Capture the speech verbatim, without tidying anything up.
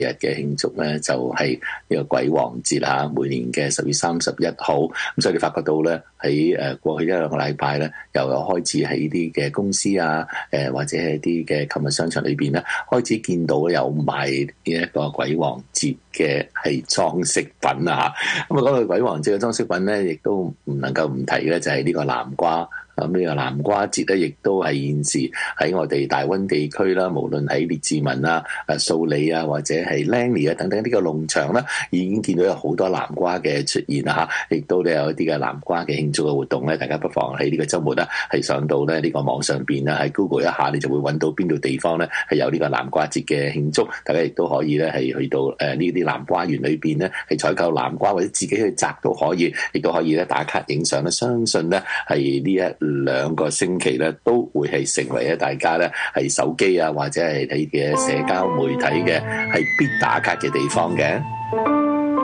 日嘅慶祝咧，就係呢個鬼王節嚇，每年嘅十月三十一號。咁所以你發覺到咧，喺誒過去一兩個禮拜咧，又有開始喺啲嘅公司啊，誒或者係啲嘅購物商場裏邊咧，開始見到有賣呢一個鬼王節嘅係裝飾品啊。咁啊講到鬼王節嘅裝飾品咧，亦都唔能夠唔提咧，就係呢個南瓜。咁呢個南瓜節咧，亦都係現時喺我哋大溫地區啦，無論喺列治文啊、誒素里啊，或者係 Langley 啊等等呢個農場啦，已經見到有好多南瓜嘅出現啦嚇，亦都咧有一啲嘅南瓜嘅慶祝嘅活動咧，大家不妨喺呢個週末咧係上到咧呢個網上邊啦，喺 Google 一下，你就會揾到邊度地方咧係有呢個南瓜節嘅慶祝，大家亦都可以咧係去到誒呢啲南瓜園裏邊咧係採購南瓜，或者自己去摘都可以，亦都可以咧打卡影相咧，相信咧係呢一兩個星期咧，都會係成為咧大家咧係手機啊，或者係你嘅社交媒體嘅係必打卡嘅地方嘅。